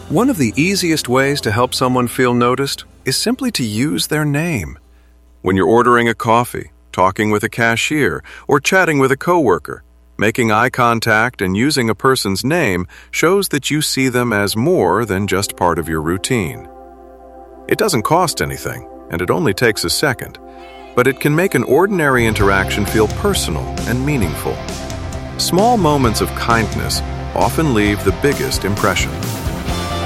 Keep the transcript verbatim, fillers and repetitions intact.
One of the easiest ways to help someone feel noticed is simply to use their name. When you're ordering a coffee, talking with a cashier, or chatting with a coworker, making eye contact and using a person's name shows that you see them as more than just part of your routine. It doesn't cost anything, and it only takes a second, but it can make an ordinary interaction feel personal and meaningful. Small moments of kindness often leave the biggest impression.